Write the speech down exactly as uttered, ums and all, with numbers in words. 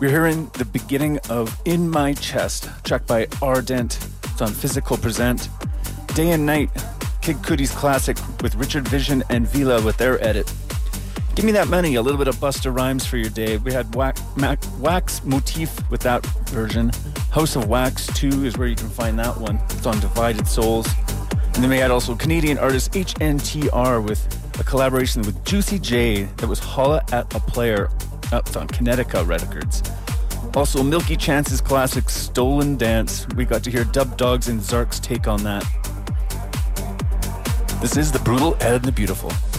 We're hearing the beginning of In My Chest, tracked by Ardent. It's on Physical Present. Day and Night, Kid Cudi's classic with Richard Vision and Vila with their edit. Give Me That Money, a little bit of Busta Rhymes for your day. We had Wax, Mac, Wax Motif with that version. House of Wax two is where you can find that one. It's on Divided Souls. And then we had also Canadian artist H N T R with a collaboration with Juicy J that was Holla at a Player. Oh, it's on Kinetica Records. Also, Milky Chance's classic Stolen Dance. We got to hear Dub Dogs and Zark's take on that. This is The Brutal and the Beautiful.